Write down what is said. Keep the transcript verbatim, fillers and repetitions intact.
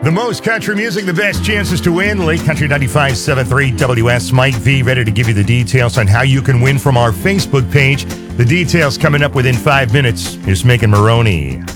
The most country music, the best chances to win. Lake Country ninety-five point seven three W S. Mike V ready to give you the details on how you can win from our Facebook page. The details coming up within five minutes. Here's Megan Maroney.